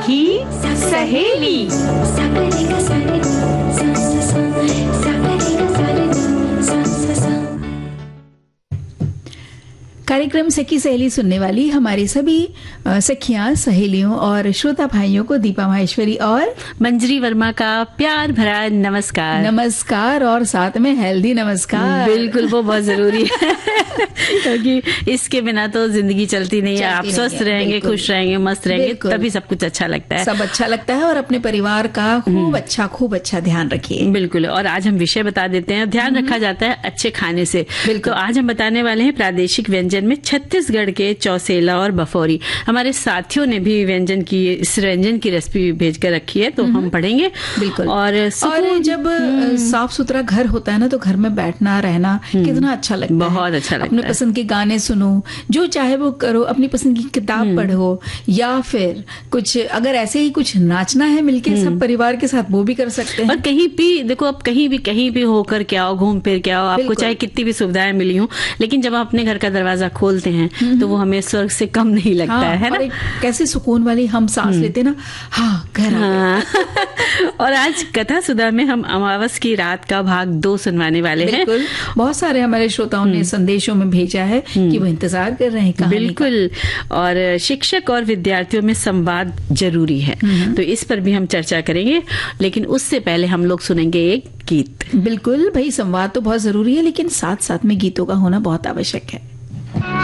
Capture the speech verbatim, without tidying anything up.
सखी सहेली। कार्यक्रम सखी सहेली सुनने वाली हमारी सभी सखियां, सहेलियों और श्रोता भाइयों को दीपा माहेश्वरी और मंजरी वर्मा का प्यार भरा नमस्कार। नमस्कार और साथ में हेल्दी नमस्कार। बिल्कुल, वो बहुत जरूरी है क्योंकि इसके बिना तो जिंदगी चलती नहीं है। आप स्वस्थ रहेंगे, खुश रहेंगे, मस्त रहेंगे, तभी सब कुछ अच्छा लगता है। सब अच्छा लगता है और अपने परिवार का खूब अच्छा खूब अच्छा ध्यान रखिए। बिल्कुल। और आज हम विषय बता देते हैं, ध्यान रखा जाता है अच्छे खाने से। तो आज हम बताने वाले हैं प्रादेशिक व्यंजन में छत्तीसगढ़ के चौसेला और बफौरी। हमारे साथियों ने भी व्यंजन की इस व्यंजन की रेसिपी भेज कर रखी है, तो हम पढ़ेंगे। बिल्कुल। और, और जब साफ सुथरा घर होता है ना, तो घर में बैठना रहना कितना अच्छा लगता है। बहुत अच्छा लगता अपने है। पसंद के गाने सुनो, जो चाहे वो करो, अपनी पसंद की किताब पढ़ो, या फिर कुछ अगर ऐसे ही कुछ नाचना है मिलके सब परिवार के साथ, वो भी कर सकते हैं। और कहीं भी देखो, अब कहीं भी कहीं भी होकर के आओ, घूम फिर के आओ, आपको चाहे कितनी भी सुविधाएं मिली हो, लेकिन जब आप अपने घर का दरवाजा खोलते हैं तो वो हमें स्वर्ग से कम नहीं लगता। हाँ, है ना। और एक कैसे सुकून वाली हम सांस लेते ना, हाँ घर हाँ। और आज कथा सुधा में हम अमावस की रात का भाग दो सुनवाने वाले हैं। बिल्कुल। बहुत सारे हमारे श्रोताओं ने संदेशों में भेजा है कि वो इंतजार कर रहे हैं कहानी का। बिल्कुल। और शिक्षक और विद्यार्थियों में संवाद जरूरी है, तो इस पर भी हम चर्चा करेंगे, लेकिन उससे पहले हम लोग सुनेंगे एक गीत। बिल्कुल भाई, संवाद तो बहुत जरूरी है, लेकिन साथ साथ में गीतों का होना बहुत आवश्यक है।